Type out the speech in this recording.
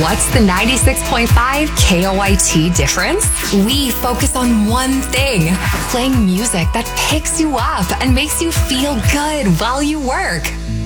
What's the 96.5 KOIT difference? We focus on one thing, playing music that picks you up and makes you feel good while you work.